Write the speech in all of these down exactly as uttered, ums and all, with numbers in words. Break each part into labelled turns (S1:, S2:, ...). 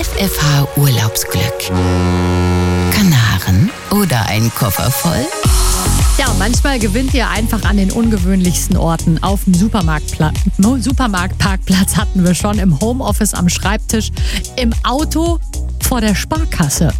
S1: F F H Urlaubsglück. Kanaren oder ein Koffer voll?
S2: Ja, und manchmal gewinnt ihr einfach an den ungewöhnlichsten Orten. Auf dem Supermarktpla- Supermarktparkplatz hatten wir schon, im Homeoffice am Schreibtisch, im Auto vor der Sparkasse.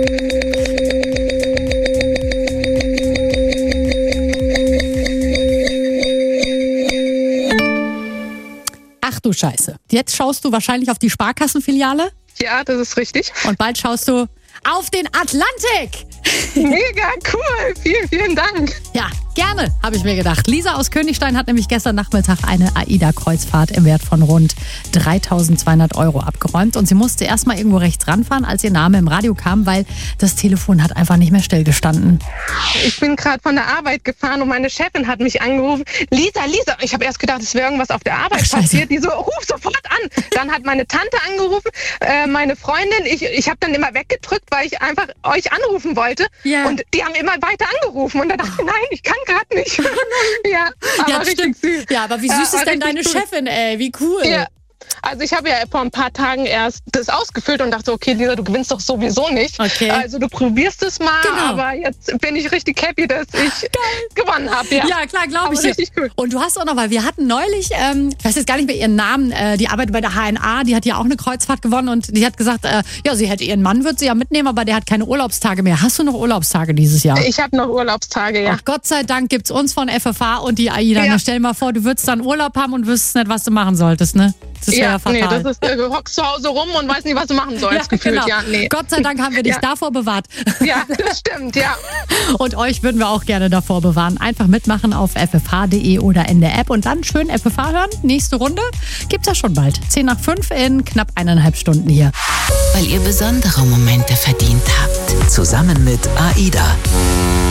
S2: Ach du Scheiße. Jetzt schaust du wahrscheinlich auf die Sparkassenfiliale.
S3: Ja, das ist richtig.
S2: Und bald schaust du auf den Atlantik.
S3: Mega cool. Vielen, vielen Dank.
S2: Ja, gerne, habe ich mir gedacht. Lisa aus Königstein hat nämlich gestern Nachmittag eine AIDA-Kreuzfahrt im Wert von rund dreitausendzweihundert Euro abgeräumt. Und sie musste erst mal irgendwo rechts ranfahren, als ihr Name im Radio kam, weil das Telefon hat einfach nicht mehr stillgestanden.
S3: Ich bin gerade von der Arbeit gefahren und meine Chefin hat mich angerufen. Lisa, Lisa. Ich habe erst gedacht, es wäre irgendwas auf der Arbeit
S2: Ach,
S3: passiert. Die so, ruf sofort an. Dann hat meine Tante angerufen, äh, meine Freundin. Ich, ich habe dann immer weggedrückt, weil ich einfach euch anrufen wollte.
S2: Ja.
S3: Und die haben immer weiter angerufen. Und da dachte ich, nein, ich kann gerade nicht. ja, aber
S2: Ja,
S3: richtig
S2: stimmt.
S3: süß.
S2: Ja, aber wie süß
S3: Ja,
S2: ist denn
S3: richtig
S2: deine
S3: cool.
S2: Chefin, ey? Wie cool.
S3: Ja. Also ich habe ja vor ein paar Tagen erst das ausgefüllt und dachte, okay, Lisa, du gewinnst doch sowieso nicht.
S2: Okay.
S3: Also du probierst es mal,
S2: Genau.
S3: aber jetzt bin ich richtig happy, dass ich gewonnen habe. Ja.
S2: Ja, klar, glaube ich
S3: Aber
S2: dir.
S3: richtig cool.
S2: Und du hast auch noch, weil wir hatten neulich, ähm, ich weiß jetzt gar nicht mehr ihren Namen, äh, die arbeitet bei der H N A, die hat ja auch eine Kreuzfahrt gewonnen und die hat gesagt, äh, ja, sie hätte ihren Mann, wird sie ja mitnehmen, aber der hat keine Urlaubstage mehr. Hast du noch Urlaubstage dieses Jahr?
S3: Ich habe noch Urlaubstage, ja.
S2: Ach, Gott sei Dank gibt's uns von F F H und die AIDA.
S3: Ja.
S2: Na, stell dir mal vor, du würdest dann Urlaub haben und wüsstest nicht, was du machen solltest, ne? Das wäre ja, fatal.
S3: nee, das ist, äh, du hockst zu Hause rum und weißt nicht, was du machen sollst,
S2: Ja,
S3: gefühlt.
S2: genau.
S3: Ja, nee.
S2: Gott sei Dank haben wir dich
S3: Ja.
S2: davor bewahrt.
S3: Ja, das stimmt, ja.
S2: Und euch würden wir auch gerne davor bewahren. Einfach mitmachen auf f f h punkt d e oder in der App und dann schön F F H hören. Nächste Runde gibt's ja schon bald. zehn nach fünf in knapp eineinhalb Stunden hier.
S1: Weil ihr besondere Momente verdient habt.
S4: Zusammen mit AIDA.